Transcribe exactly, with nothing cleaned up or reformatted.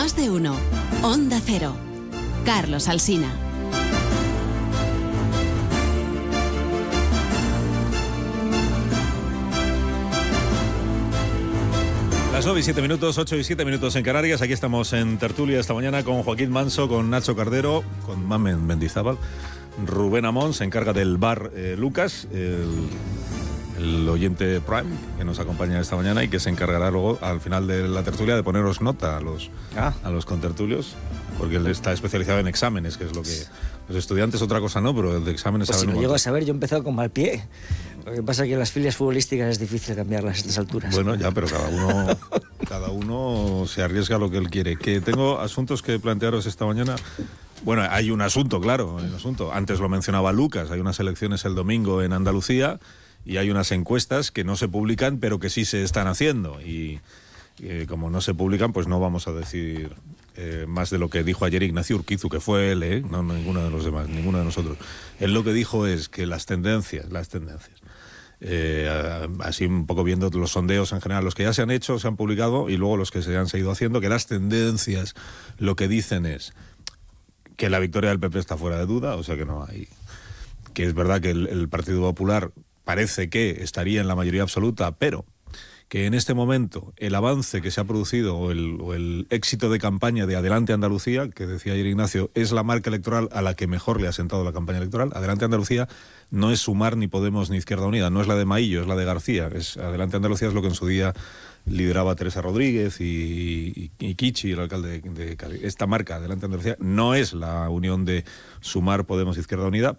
Más de uno. Onda Cero. Carlos Alsina. Las nueve y siete minutos, ocho y siete minutos en Canarias. Aquí estamos en tertulia esta mañana con Joaquín Manso, con Nacho Cardero, con Mamen Mendizábal. Rubén Amón se encarga del bar eh, Lucas, el, el oyente Prime que nos acompaña esta mañana y que se encargará luego al final de la tertulia de poneros nota a los, ah. a los contertulios, porque él está especializado en exámenes, que es lo que los estudiantes otra cosa no, pero el de exámenes pues saben si lo un llego a saber, yo he empezado con mal pie. Lo que pasa es que en las filias futbolísticas es difícil cambiarlas a estas alturas. Bueno, ya, pero cada uno cada uno se arriesga a lo que él quiere. Que tengo asuntos que plantearos esta mañana. Bueno, hay un asunto, claro, hay un asunto. Antes lo mencionaba Lucas, hay unas elecciones el domingo en Andalucía y hay unas encuestas que no se publican, pero que sí se están haciendo. Y eh, como no se publican, pues no vamos a decir eh, más de lo que dijo ayer Ignacio Urquizu, que fue él, ¿eh? No, no ninguno de los demás, ninguno de nosotros. Él lo que dijo es que las tendencias, las tendencias, Eh, así un poco viendo los sondeos en general, los que ya se han hecho, se han publicado y luego los que se han seguido haciendo, que las tendencias lo que dicen es que la victoria del P P está fuera de duda, o sea que no hay, que es verdad que el, el Partido Popular parece que estaría en la mayoría absoluta, pero que en este momento el avance que se ha producido o el, o el éxito de campaña de Adelante Andalucía, que decía ayer Ignacio, es la marca electoral a la que mejor le ha sentado la campaña electoral. Adelante Andalucía no es Sumar ni Podemos ni Izquierda Unida, no es la de Maillo, es la de García. Es, Adelante Andalucía es lo que en su día lideraba Teresa Rodríguez y, y, y Kichi, el alcalde de, de Cali. Esta marca, Adelante Andalucía, no es la unión de Sumar, Podemos, Izquierda Unida,